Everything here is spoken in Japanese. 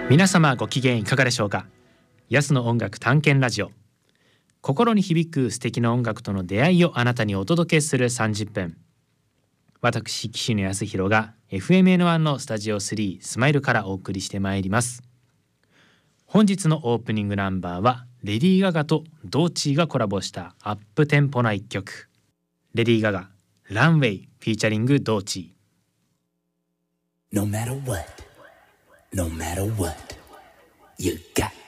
皆様ご機嫌いかがでしょうか。安の音楽探検ラジオ、心に響く素敵な音楽との出会いをあなたにお届けする30分。私岸野康弘が FMN1 のスタジオ3スマイルからお送りしてまいります。本日のオープニングナンバーはレディー・ガガとドーチーがコラボしたアップテンポな一曲、レディー・ガガランウェイフィーチャリングドーチー。 No matter what, no matter what, you got